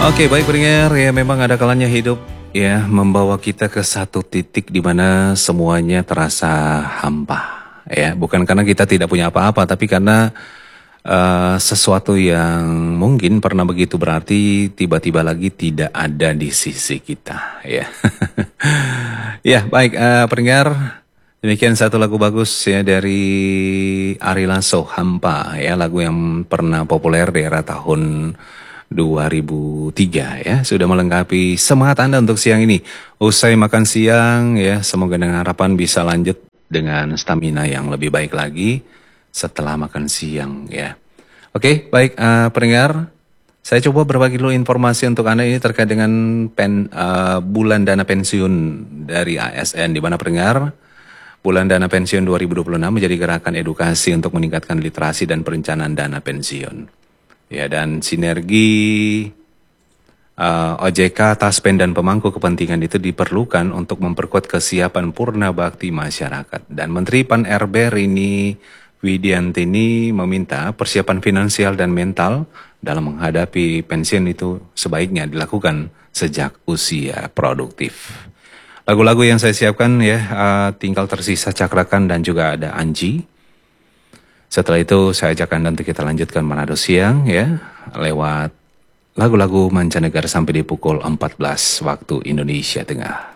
Oke, baik pendengar, ya memang ada kalanya hidup ya membawa kita ke satu titik di mana semuanya terasa hampa. Ya, bukan karena kita tidak punya apa-apa, tapi karena sesuatu yang mungkin pernah begitu berarti tiba-tiba lagi tidak ada di sisi kita, ya. Ya, baik pendengar, demikian satu lagu bagus ya dari Ari Lasso, Hampa ya, lagu yang pernah populer di era tahun 2003 ya, sudah melengkapi semangat Anda untuk siang ini. Usai makan siang ya, semoga dengan harapan bisa lanjut dengan stamina yang lebih baik lagi setelah makan siang ya. Oke, baik pendengar, saya coba berbagi dulu informasi untuk Anda ini terkait dengan bulan dana pensiun dari ASN, di mana pendengar, bulan dana pensiun 2026 menjadi gerakan edukasi untuk meningkatkan literasi dan perencanaan dana pensiun. Ya, dan sinergi OJK, Taspen, dan pemangku kepentingan itu diperlukan untuk memperkuat kesiapan purna bakti masyarakat. Dan Menteri Pan-RB Rini Widiantini meminta persiapan finansial dan mental dalam menghadapi pensiun itu sebaiknya dilakukan sejak usia produktif. Lagu-lagu yang saya siapkan ya, tinggal tersisa Cakrakan dan juga ada Anji. Setelah itu saya ajak Anda untuk kita lanjutkan Manado Siang ya, lewat lagu-lagu mancanegara sampai di pukul 14 waktu Indonesia Tengah.